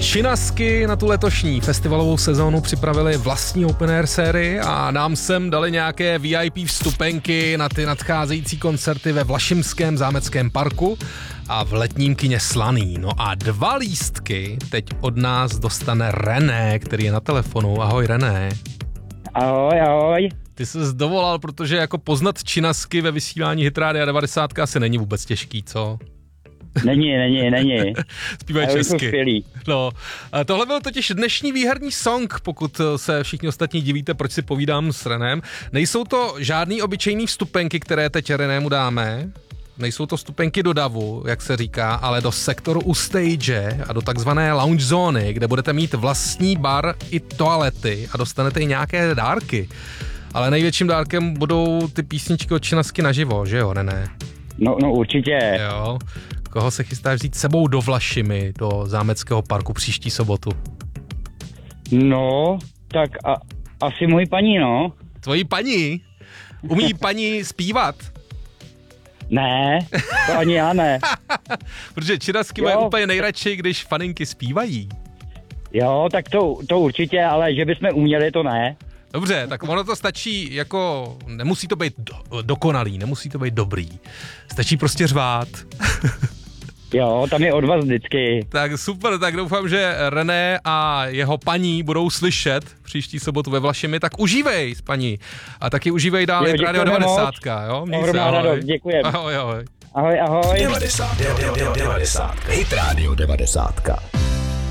Činasky na tu letošní festivalovou sezónu připravili vlastní open air sérii a nám sem dali nějaké VIP vstupenky na ty nadcházející koncerty ve Vlašimském zámeckém parku a v letním kině Slaný. No a 2 lístky teď od nás dostane René, který je na telefonu. Ahoj René. Ahoj, ahoj. Ty jsi dovolal, protože jako poznat Činasky ve vysílání Hit Rádia 90 asi není vůbec těžký, co? Není. Zpívají česky. No, tohle byl totiž dnešní výherní song, pokud se všichni ostatní divíte, proč si povídám s Renem. Nejsou to žádný obyčejný vstupenky, které teď Renému dáme. Nejsou to vstupenky do davu, jak se říká, ale do sektoru u stage a do takzvané lounge zóny, kde budete mít vlastní bar i toalety a dostanete i nějaké dárky. Ale největším dárkem budou ty písničky od Činasky naživo, že jo, René? No určitě. Jo. Koho se chystáš vzít sebou do Vlašimi, do zámeckého parku příští sobotu? No, tak asi můj paní, no. Tvojí paní? Umí paní zpívat? Ne, to ani já ne. Protože Činasky mají úplně nejradši, když faninky zpívají. Jo, tak to určitě, ale že bychom uměli, to ne. Dobře, tak ono to stačí jako, nemusí to být dokonalý, nemusí to být dobrý. Stačí prostě řvát. Jo, tam je od vás vždycky. Tak super, tak doufám, že René a jeho paní budou slyšet příští sobotu ve Vlašimi, tak užívej s paní. A taky užívej dál Hit Radio 90. Jo, měj se, ahoj. Děkujem. Ahoj. Ahoj. 90. Hit Radio 90.